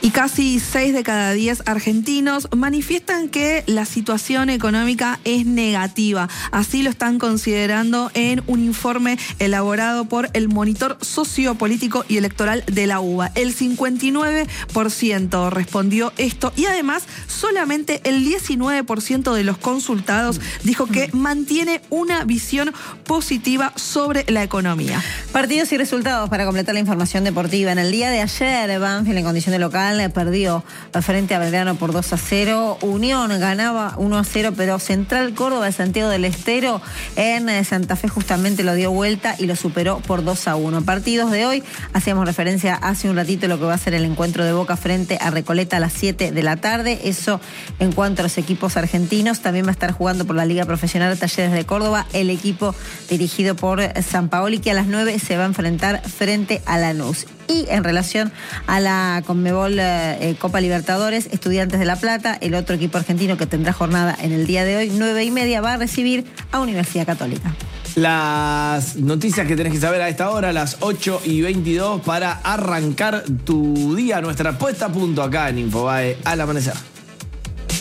Y casi seis de cada diez argentinos manifiestan que la situación económica es negativa. Así lo están considerando en un informe elaborado por el Monitor Sociopolítico y Electoral de la UBA. El cincuenta y nueve por ciento respondió esto y además solamente el diecinueve por ciento de los consultados dijo que mantiene una visión positiva sobre la economía. Partidos y resultados para completar la información deportiva. En el día de ayer, Banfield en condición de local perdió frente a Belgrano por dos a cero. Unión ganaba uno a cero, pero Central Córdoba de Santiago del Estero en Santa Fe justamente lo dio vuelta y lo superó por dos a uno. Partidos de hoy, hacíamos referencia hace un ratito a lo que va a ser el encuentro de Boca frente a Recoleta a las siete de la tarde. Eso en cuanto a los equipos argentinos. También va a estar jugando por la Liga Profesional Talleres de Córdoba, el equipo dirigido por Sampaoli, que a las nueve se va a enfrentar frente a Lanús. Y en relación a la Conmebol eh, Copa Libertadores, Estudiantes de La Plata, el otro equipo argentino que tendrá jornada en el día de hoy, nueve y media, va a recibir a Universidad Católica. Las noticias que tenés que saber a esta hora, las ocho y veintidós, para arrancar tu día. Nuestra puesta a punto acá en Infobae al amanecer.